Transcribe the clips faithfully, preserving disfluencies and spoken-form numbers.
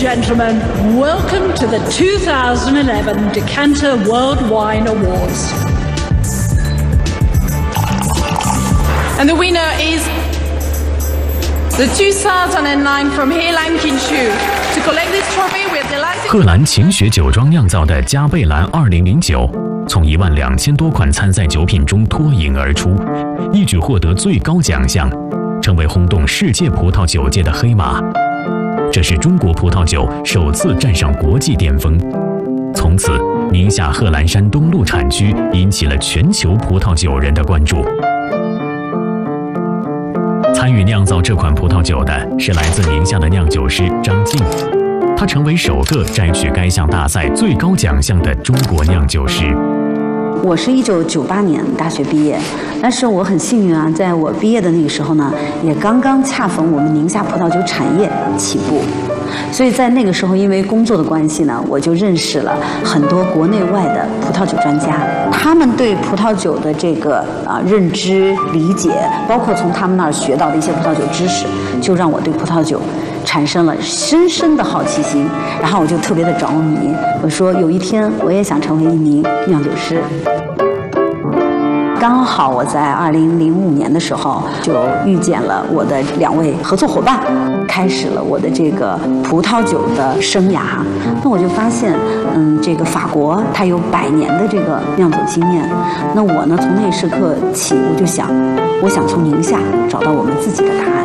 gentlemen, welcome to the two thousand eleven Decanter World Wine Awards. And the winner is the two thousand nine from He Lan Kin Chu. To collect this trophy, we're delighted. 荷兰晴雪酒庄酿造的加贝兰二零零九，从一万两千多款参赛酒品中脱颖而出，一举获得最高奖项，成为轰动世界葡萄酒界的黑马。这是中国葡萄酒首次站上国际巅峰。从此，宁夏贺兰山东路产区引起了全球葡萄酒人的关注。参与酿造这款葡萄酒的是来自宁夏的酿酒师张静，他成为首个摘取该项大赛最高奖项的中国酿酒师。 我是一九九八年大学毕业，但是我很幸运啊，在我毕业的那个时候呢，也刚刚恰逢我们宁夏葡萄酒产业起步，所以在那个时候，因为工作的关系呢，我就认识了很多国内外的葡萄酒专家，他们对葡萄酒的这个啊认知理解，包括从他们那儿学到的一些葡萄酒知识，就让我对葡萄酒产生了深深的好奇心，然后我就特别的着迷。我说有一天我也想成为一名酿酒师。刚好我在二零零五年的时候就遇见了我的两位合作伙伴，开始了我的这个葡萄酒的生涯。那我就发现，嗯，这个法国它有百年的这个酿酒经验。那我呢，从那时刻起，我就想，我想从宁夏找到我们自己的答案。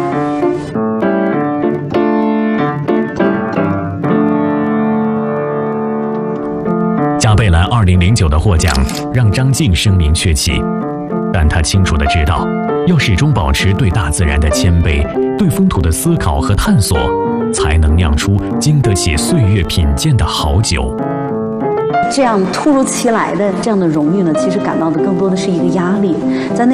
加贝兰二零零九的获奖让张静声名鹊起，但他清楚地知道，要始终保持对大自然的谦卑，对风土的思考和探索，才能酿出经得起岁月品鉴的好酒。 这样突如其来的这样的荣誉呢，其实感到的更多的是一个压力，在那